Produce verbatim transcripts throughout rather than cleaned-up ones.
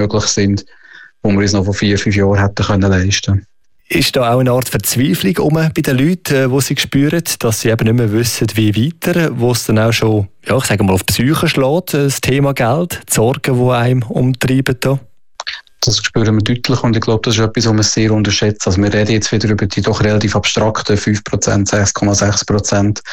möglich sind, die wir uns noch vor vier, fünf Jahren hätten können leisten. Ist da auch eine Art Verzweiflung um bei den Leuten, die sie spüren, dass sie eben nicht mehr wissen, wie weiter, wo es dann auch schon, ja, ich sage mal, auf die Psyche schlägt, das Thema Geld, die Sorgen, die einem umtreiben da? Das spüren wir deutlich und ich glaube, das ist etwas, was man sehr unterschätzt. Also wir reden jetzt wieder über die doch relativ abstrakten fünf Prozent, sechs Komma sechs Prozent.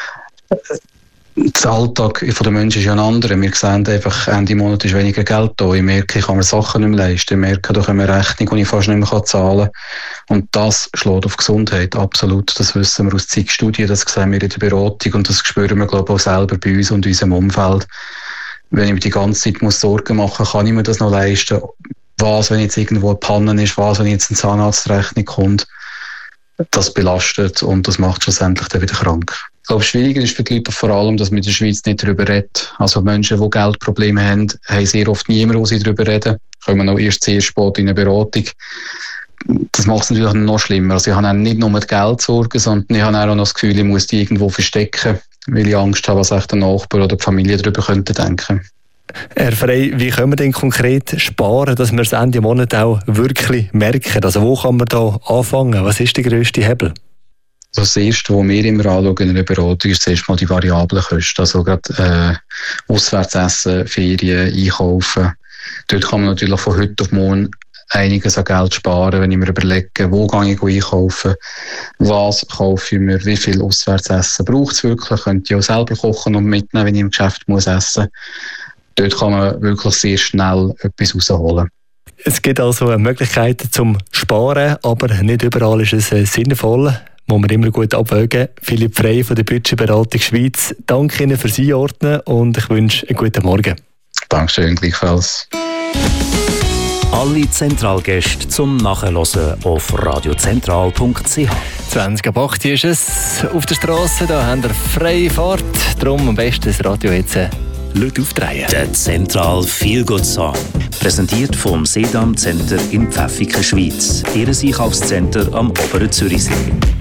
Der Alltag der Menschen ist ja ein anderer. Wir sehen einfach, Ende Monat ist weniger Geld da. Ich merke, ich kann mir Sachen nicht mehr leisten. Ich merke, da kommen Rechnungen, die ich fast nicht mehr zahlen kann. Und das schlägt auf Gesundheit, absolut. Das wissen wir aus zig Studien, das sehen wir in der Beratung und das spüren wir, glaube ich, auch selber bei uns und in unserem Umfeld. Wenn ich mir die ganze Zeit muss Sorgen machen muss, kann ich mir das noch leisten? Was, wenn jetzt irgendwo eine Panne ist? Was, wenn jetzt eine Zahnarztrechnung kommt? Das belastet und das macht schlussendlich dann wieder krank. Ich glaube, schwieriger ist für die Leute vor allem, dass man in der Schweiz nicht darüber redet. Also Menschen, die Geldprobleme haben, haben sehr oft niemanden, wo sie darüber reden. Kommen noch erst sehr spät in eine Beratung. Das macht es natürlich noch schlimmer. Also ich habe nicht nur mit Geldsorgen, sondern ich habe auch noch das Gefühl, ich muss die irgendwo verstecken, weil ich Angst habe, was echt der Nachbar oder die Familie darüber könnte denken. Herr Frey, wie können wir denn konkret sparen, dass wir es Ende Monat auch wirklich merken? Also wo kann man da anfangen? Was ist der grösste Hebel? Das Erste, was wir immer anschauen in einer Beratung, ist zuerst mal die variablen Kosten. Also gerade äh, auswärts essen, Ferien, einkaufen. Dort kann man natürlich von heute auf morgen einiges an Geld sparen, wenn ich mir überlege, wo gehe ich einkaufen, was kaufe ich mir, wie viel auswärts essen braucht es wirklich, könnte ich auch selber kochen und mitnehmen, wenn ich im Geschäft muss essen. Dort kann man wirklich sehr schnell etwas rausholen. Es gibt also Möglichkeiten zum Sparen, aber nicht überall ist es sinnvoll. Muss man immer gut abwägen. Philipp Frey von der Budgetberatung Schweiz. Danke Ihnen fürs Einordnen und ich wünsche einen guten Morgen. Dankeschön, gleichfalls. Alle Zentralgäste zum Nachhören auf radiozentral punkt c h. zwanzig ab acht ist es auf der Straße, da haben wir freie Fahrt. Darum am besten das Radio jetzt laut aufdrehen. Der Zentral Feel Good Song. Präsentiert vom Sedam Center in Pfäffiken, Schweiz. Ihr Einkaufscenter am Oberen Zürichsee.